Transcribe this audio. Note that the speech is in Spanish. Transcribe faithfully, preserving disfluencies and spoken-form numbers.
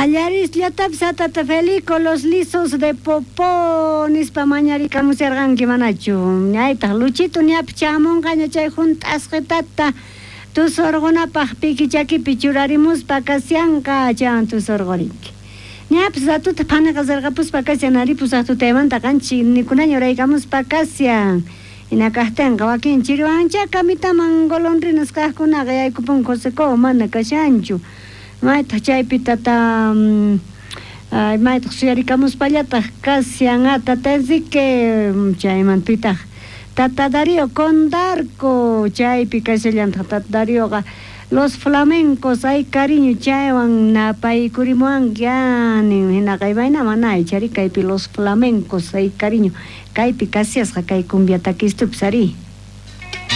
Allaris llatapisatata felico los lisos de popó nispa mañaricamusarqanki manachu ñaytaq Luchito ñapi chamunqaña chay juntasqitata tusurqunapaq pikichakipi churarimuspa kasyanqa chan tusurqurinki ñapis atuta phanaqasarqapuspa kasyanaripus atuta qanchik nikunaña uraykamuspa kasyan hina kaqtinqa wakin chiriwancha kamitaman golondrinas kaqkunaqa yaykupun Joseco mana kashanchu mayta chaypi tata um, uh, mayta suyarikamuspallataq kasyanata tensique chaymantitaq tata Darío Condarco chaypi kasallantaq tata Darioqa los flamencos hay cariño chaywan napaykurimuwanki nin hinaqa imayna manay chari kaypi los flamencos hay cariño kaypi kasyasqa kay cumbiata kistupi sari